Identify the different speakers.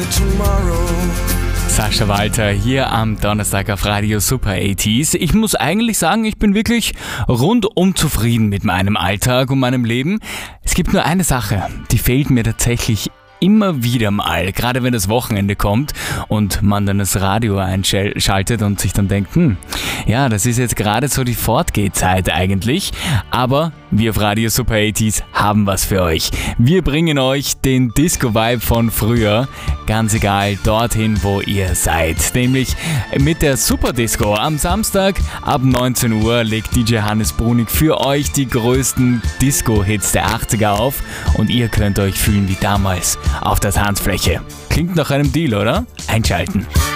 Speaker 1: Sascha Walter hier am Donnerstag auf Radio Super 80s. Ich muss eigentlich sagen, ich bin wirklich rundum zufrieden mit meinem Alltag und meinem Leben. Es gibt nur eine Sache, die fehlt mir tatsächlich immer wieder mal, gerade wenn das Wochenende kommt und man dann das Radio einschaltet und sich dann denkt, ja, das ist jetzt gerade so die Fortgehzeit eigentlich, aber wir auf Radio Super 80s haben was für euch. Wir bringen euch den Disco-Vibe von früher, ganz egal dorthin, wo ihr seid. Nämlich mit der Super Disco am Samstag ab 19 Uhr legt DJ Hannes Brunig für euch die größten Disco-Hits der 80er auf und ihr könnt euch fühlen wie damals auf der Tanzfläche. Klingt nach einem Deal, oder? Einschalten.